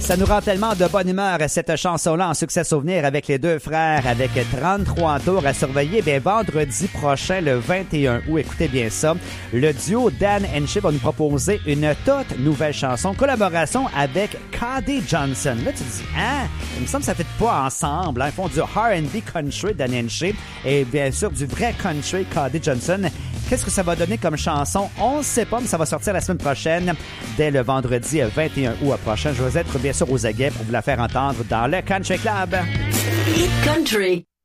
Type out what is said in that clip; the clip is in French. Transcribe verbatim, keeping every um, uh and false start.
Ça nous rend tellement de bonne humeur, cette chanson-là en succès souvenir avec les deux frères, avec trente-trois tours à surveiller. Bien, vendredi prochain, le vingt et un août, écoutez bien ça, le duo Dan Henchy va nous proposer une toute nouvelle chanson, collaboration avec Cody Johnson. Là, tu te dis, hein, il me semble que ça ne fait pas ensemble. Hein? Ils font du R and B country, Dan Henchy, et bien sûr du vrai country, Cody Johnson. Qu'est-ce que ça va donner comme chanson? On ne sait pas, mais ça va sortir la semaine prochaine, dès le vendredi vingt et un août prochain. Je vais être bien sûr aux aguets pour vous la faire entendre dans le Country Club. Hit Country.